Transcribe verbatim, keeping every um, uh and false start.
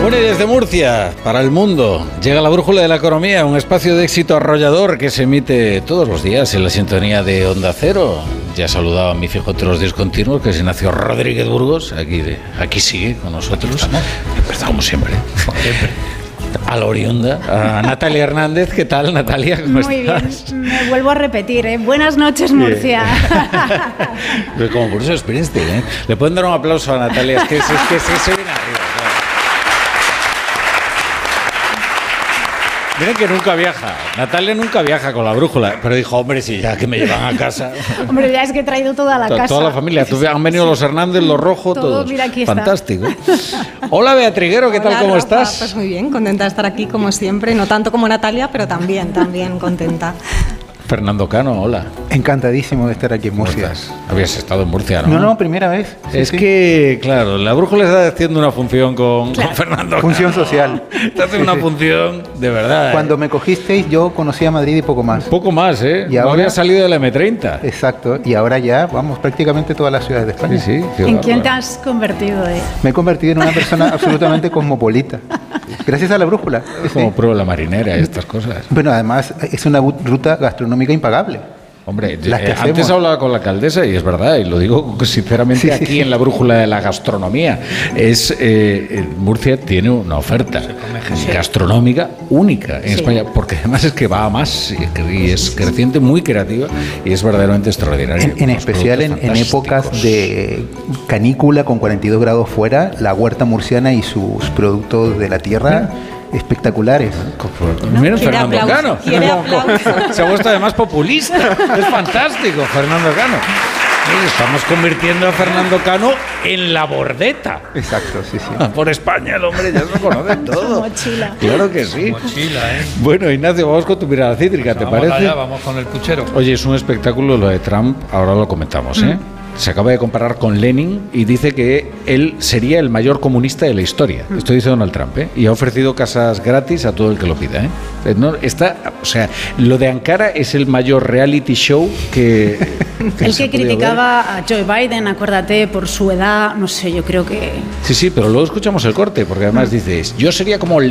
Bueno, y desde Murcia, para el mundo, llega la Brújula de la Economía, un espacio de éxito arrollador que se emite todos los días en la sintonía de Onda Cero. Ya saludaba a mi fijo entre los días continuos, que es Ignacio Rodríguez Burgos, aquí, de, aquí sigue con nosotros. Empezamos como siempre. A la oriunda, a Natalia Hernández. ¿Qué tal, Natalia? ¿Cómo Muy estás? bien, me vuelvo a repetir, ¿eh? Buenas noches, Murcia. Pero como por eso experiencia, ¿eh? Le pueden dar un aplauso a Natalia, es que, es que se, se viene arriba. Miren que nunca viaja, Natalia nunca viaja con la brújula, pero dijo, hombre, si ya que me llevan a casa. Hombre, ya es que he traído toda la toda, casa. Toda la familia, tú, han venido los Hernández, los Rojo, todo, todos. Mira, aquí fantástico. Está. Hola, Beatriguero, ¿qué Hola, tal, cómo Rafa, estás? Pues muy bien, contenta de estar aquí como siempre, no tanto como Natalia, pero también, también contenta. Fernando Cano, hola. Encantadísimo de estar aquí en Murcia. Habías estado en Murcia, ¿no? No, no, primera vez. Sí, es sí. que, claro, la brújula está haciendo una función con, claro. con Fernando Cano. Función social. Está haciendo una función de verdad. Cuando ¿eh? me cogisteis, yo conocía Madrid y poco más. Poco más, ¿eh? Y no ahora, había salido de la eme treinta. Exacto. Y ahora ya, vamos, prácticamente todas las ciudades de España. Sí, sí. ¿En quién te has convertido? Eh? Me he convertido en una persona absolutamente cosmopolita. Gracias a la brújula. Es como prueba la marinera y estas cosas. Bueno, además, es una ruta gastronómica impagable. Hombre, eh, antes hablaba con la alcaldesa y es verdad, y lo digo sinceramente sí, aquí sí. en la brújula de la gastronomía. Es eh, Murcia tiene una oferta gastronómica única en sí. España, porque además es que va a más y es creciente, muy creativa y es verdaderamente extraordinaria. En, en especial en, en épocas de canícula con cuarenta y dos grados fuera, la huerta murciana y sus productos de la tierra. ¿Sí? Espectaculares. No, Miren, Fernando Cano. Se ha vuelto además populista. Es fantástico, Fernando Cano. Estamos convirtiendo a Fernando Cano en la bordeta. Exacto, sí, sí. Por España, el hombre ya se lo conoce todo. Mochila. Claro que sí. Mochila, ¿eh? Bueno, Ignacio, vamos con tu mirada cítrica, ¿te vamos parece? Allá, vamos con el puchero. Oye, es un espectáculo lo de Trump, ahora lo comentamos, ¿eh? Mm. Se acaba de comparar con Lenin y dice que él sería el mayor comunista de la historia. Esto dice Donald Trump, ¿eh? Y ha ofrecido casas gratis a todo el que lo pida, ¿eh? No, está, o sea, lo de Ankara es el mayor reality show que... que el que criticaba ver. a Joe Biden, acuérdate, por su edad, no sé, yo creo que... Sí, sí, pero luego escuchamos el corte, porque además dices, yo sería como